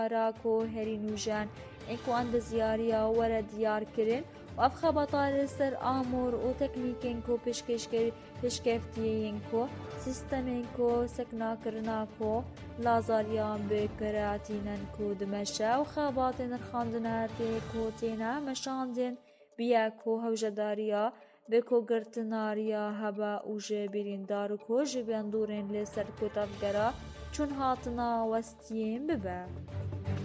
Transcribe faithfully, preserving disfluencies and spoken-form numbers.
راکۆ هەری نوژان ئەیکۆ ئەندە زیاریە وەرە دیارکردن و ئەف خەبەتە لەسەر ئامۆر و تەکنیکێن کۆ پێشکەفتیەیەن کۆ سیستەمێن کۆ سەکناکردنا کۆ لازاریان بێکەراتینەن کۆ دمەشە و خەباتێن نرخاندنە تێ کۆ تێنە مەشاندن بیا کۆ هەوژەداریە بێکۆگرتناریە هەبە و ژێ بریندار و کۆ ژ بێندورێن لێسەر کۆ تەفگەرە چون هاتنە وەستیێن ببە.